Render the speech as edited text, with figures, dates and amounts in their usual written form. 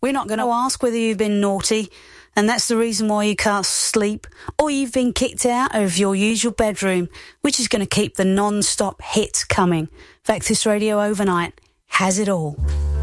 We're not going to ask whether you've been naughty, and that's the reason why you can't sleep, or you've been kicked out of your usual bedroom, which is going to keep the non-stop hits coming. Vectis Radio Overnight has it all.